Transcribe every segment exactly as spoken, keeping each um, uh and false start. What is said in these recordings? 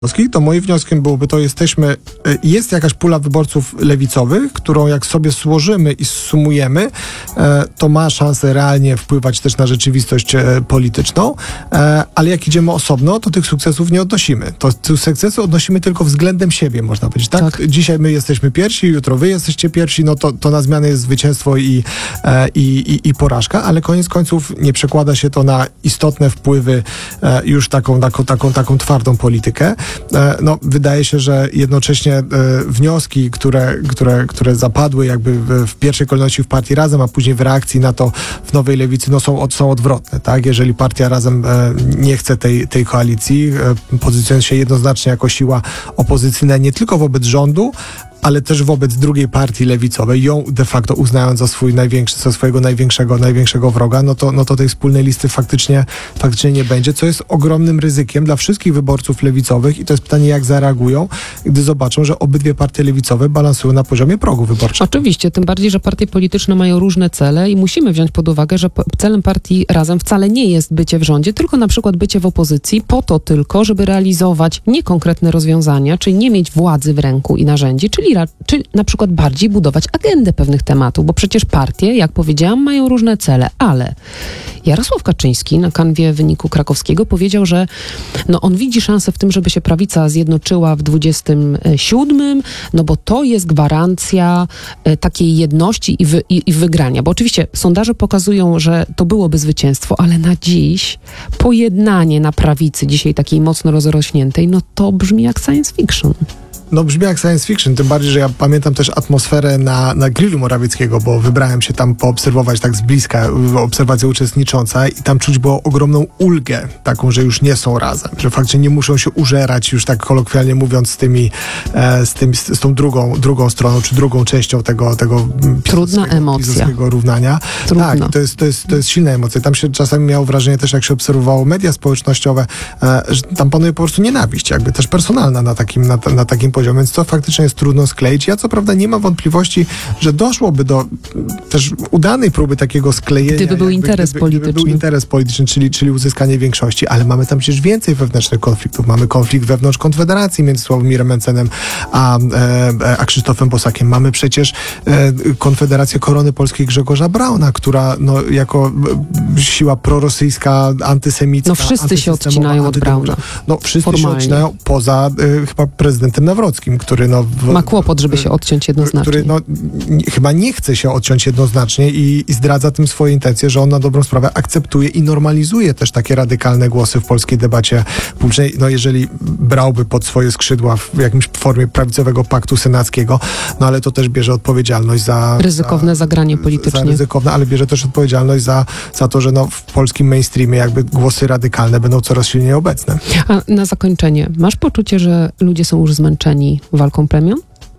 To moim wnioskiem byłoby to, jesteśmy, jest jakaś pula wyborców lewicowych, którą jak sobie złożymy i sumujemy, to ma szansę realnie wpływać też na rzeczywistość polityczną, ale jak idziemy osobno, to tych sukcesów nie odnosimy. To tych sukcesy odnosimy tylko względem siebie, można powiedzieć. Tak, tak. Dzisiaj my jesteśmy pierwsi, jutro wy jesteście pierwsi, no to, to na zmianę jest zwycięstwo i, i, i, i porażka, ale koniec końców nie przekłada się to na istotne wpływy już taką, taką, taką, taką twardą politykę. No, wydaje się, że jednocześnie e, wnioski, które, które, które zapadły jakby w, w pierwszej kolejności w partii Razem, a później w reakcji na to w Nowej Lewicy, no są, od, są odwrotne, tak? Jeżeli partia Razem e, nie chce tej, tej koalicji, e, pozycjonując się jednoznacznie jako siła opozycyjna nie tylko wobec rządu, ale też wobec drugiej partii lewicowej, ją de facto uznając za swój największy, za swojego największego, największego wroga, no to, no to tej wspólnej listy faktycznie, faktycznie nie będzie, co jest ogromnym ryzykiem dla wszystkich wyborców lewicowych i to jest pytanie, jak zareagują, gdy zobaczą, że obydwie partie lewicowe balansują na poziomie progu wyborczego. Oczywiście, tym bardziej, że partie polityczne mają różne cele i musimy wziąć pod uwagę, że celem partii Razem wcale nie jest bycie w rządzie, tylko na przykład bycie w opozycji, po to tylko, żeby realizować niekonkretne rozwiązania, czyli nie mieć władzy w ręku i narzędzi, czyli czy na przykład bardziej budować agendę pewnych tematów, bo przecież partie, jak powiedziałam, mają różne cele, ale Jarosław Kaczyński na kanwie wyniku krakowskiego powiedział, że no on widzi szansę w tym, żeby się prawica zjednoczyła w dwudziestym siódmym, no bo to jest gwarancja e, takiej jedności i, wy, i, i wygrania, bo oczywiście sondaże pokazują, że to byłoby zwycięstwo, ale na dziś pojednanie na prawicy, dzisiaj takiej mocno rozrośniętej, no to brzmi jak science fiction. No brzmi jak science fiction, tym bardziej, że ja pamiętam też atmosferę na, na grillu Morawieckiego, bo wybrałem się tam poobserwować tak z bliska, obserwacja uczestnicząca i tam czuć było ogromną ulgę, taką, że już nie są razem, że faktycznie nie muszą się użerać, już tak kolokwialnie mówiąc, z tymi, e, z, tymi, z tą drugą, drugą stroną, czy drugą częścią tego, tego Trudna emocja. równania. Trudno. Tak, to jest, to, jest, to jest silna emocja. Tam się czasami miało wrażenie też, jak się obserwowało media społecznościowe, e, że tam panuje po prostu nienawiść, jakby też personalna na takim, na, na takim poziomie. Więc to faktycznie jest trudno skleić. Ja co prawda nie mam wątpliwości, że doszłoby do też udanej próby takiego sklejenia. Gdyby był jakby, interes gdyby, polityczny. Gdyby był interes polityczny, czyli, czyli uzyskanie większości, ale mamy tam przecież więcej wewnętrznych konfliktów. Mamy konflikt wewnątrz Konfederacji między Sławomirem Mencenem a, e, a Krzysztofem Bosakiem. Mamy przecież e, Konfederację Korony Polskiej Grzegorza Brauna, która no, jako e, siła prorosyjska, antysemicka. No wszyscy się odcinają od Brauna. No wszyscy Formalnie. się odcinają poza e, chyba prezydentem Nawrockim, który no... W, ma kłopot, żeby się odciąć jednoznacznie. Który no, nie, chyba nie chce się odciąć jednoznacznie i, i zdradza tym swoje intencje, że on na dobrą sprawę akceptuje i normalizuje też takie radykalne głosy w polskiej debacie publicznej. No jeżeli brałby pod swoje skrzydła w jakimś formie prawicowego paktu senackiego, no ale to też bierze odpowiedzialność za... Ryzykowne za, zagranie politycznie. Za ryzykowne, ale bierze też odpowiedzialność za, za to, że no, w polskim mainstreamie jakby głosy radykalne będą coraz silniej obecne. A na zakończenie, masz poczucie, że ludzie są już zmęczeni walką plemion?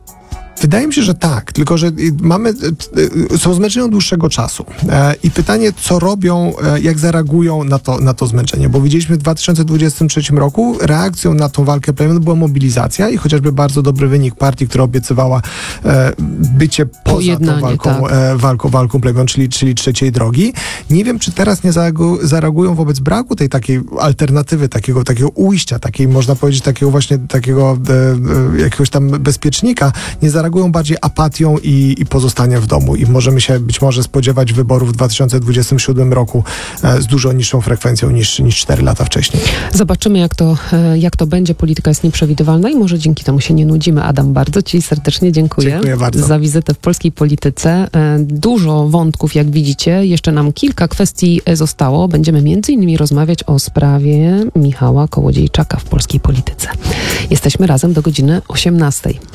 Wydaje mi się, że tak, tylko że mamy, są zmęczeni od dłuższego czasu e, i pytanie, co robią, e, jak zareagują na to, na to zmęczenie, bo widzieliśmy w dwa tysiące dwudziestym trzecim roku reakcją na tą walkę plemion była mobilizacja i chociażby bardzo dobry wynik partii, która obiecywała e, bycie poza tą walką, tak. e, walką, walką plemion, czyli, czyli trzeciej drogi. Nie wiem, czy teraz nie zareagują, zareagują wobec braku tej takiej alternatywy, takiego, takiego ujścia, takiej, można powiedzieć, takiego właśnie, takiego e, e, jakiegoś tam bezpiecznika, nie zareagują bardziej apatią i, i pozostaniem w domu i możemy się być może spodziewać wyborów w dwa tysiące dwudziestym siódmym roku e, z dużo niższą frekwencją niż, niż cztery lata wcześniej. Zobaczymy, jak to, jak to będzie. Polityka jest nieprzewidywalna i może dzięki temu się nie nudzimy. Adam, bardzo Ci serdecznie dziękuję, dziękuję bardzo za wizytę w polskiej polityce. Dużo wątków, jak widzicie. Jeszcze nam kilka kwestii zostało. Będziemy między innymi rozmawiać o sprawie Michała Kołodziejczaka w polskiej polityce. Jesteśmy razem do godziny osiemnastej.